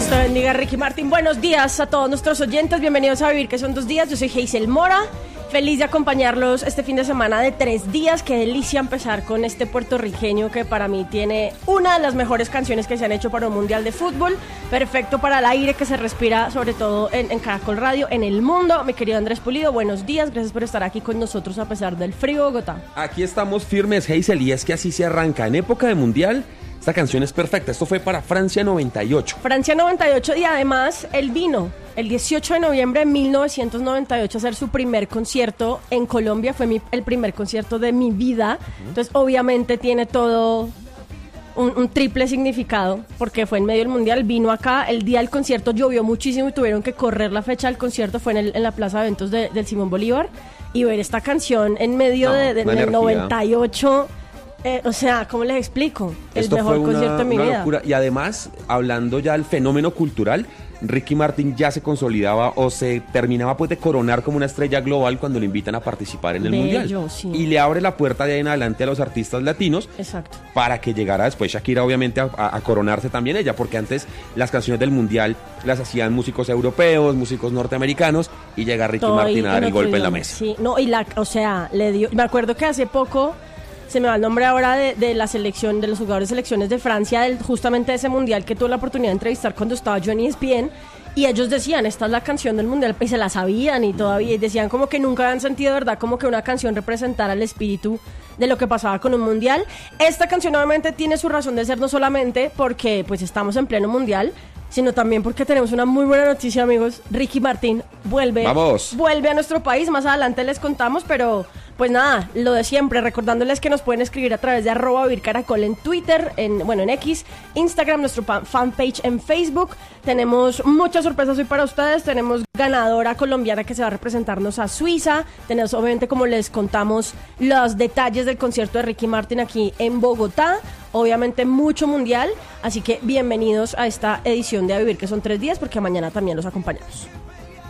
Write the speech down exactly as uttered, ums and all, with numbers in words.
Dios te bendiga, Ricky Martin. Buenos días a todos nuestros oyentes. Bienvenidos a Vivir que son dos días. Yo soy Hazel Mora. Feliz de acompañarlos este fin de semana de tres días. Qué delicia empezar con este puertorriqueño que para mí tiene una de las mejores canciones que se han hecho para un mundial de fútbol. Perfecto para el aire que se respira, sobre todo en, en Caracol Radio, en el mundo. Mi querido Andrés Pulido, buenos días. Gracias por estar aquí con nosotros a pesar del frío de Bogotá. Aquí estamos firmes, Hazel, y es que así se arranca. En época de mundial, esta canción es perfecta. Esto fue para Francia noventa y ocho. Francia noventa y ocho, y además él vino el dieciocho de noviembre de mil novecientos noventa y ocho a hacer su primer concierto en Colombia. Fue mi, el primer concierto de mi vida. Uh-huh. Entonces, obviamente, tiene todo un, un triple significado, porque fue en medio del mundial. Vino acá, el día del concierto llovió muchísimo y tuvieron que correr la fecha del concierto. Fue en, el, en la plaza de eventos de, del Simón Bolívar. Y ver esta canción en medio no, de, de, del noventa y ocho... Eh, o sea, ¿cómo les explico? El Esto mejor fue una, concierto de mi una vida. Locura. Y además, hablando ya del fenómeno cultural, Ricky Martin ya se consolidaba o se terminaba pues de coronar como una estrella global cuando le invitan a participar en el Bello, mundial. Sí. Y le abre la puerta de ahí en adelante a los artistas latinos. Exacto. Para que llegara después Shakira, obviamente, a, a, a coronarse también ella, porque antes las canciones del mundial las hacían músicos europeos, músicos norteamericanos, y llega Ricky Todo Martin a dar el golpe idioma. en la mesa. Sí, no, y la, o sea, le dio, me acuerdo que hace poco se me va el nombre ahora de, de la selección, de los jugadores de selecciones de Francia, del, justamente de ese mundial que tuve la oportunidad de entrevistar cuando estaba yo en E S P N, y ellos decían, esta es la canción del mundial, y se la sabían y todavía, y decían como que nunca habían sentido de verdad como que una canción representara el espíritu de lo que pasaba con un mundial. Esta canción obviamente tiene su razón de ser, no solamente porque pues estamos en pleno mundial, sino también porque tenemos una muy buena noticia, amigos. Ricky Martin vuelve, ¡Vamos! vuelve a nuestro país. Más adelante les contamos, pero pues nada, lo de siempre, recordándoles que nos pueden escribir a través de arroba Vivir Caracol en Twitter, en, bueno, en X, Instagram, nuestro fanpage en Facebook. Tenemos muchas sorpresas hoy para ustedes. Tenemos ganadora colombiana que se va a representarnos a Suiza. Tenemos, obviamente, como les contamos, los detalles del concierto de Ricky Martin aquí en Bogotá. Obviamente mucho mundial, así que bienvenidos a esta edición de A Vivir que son tres días, porque mañana también los acompañamos.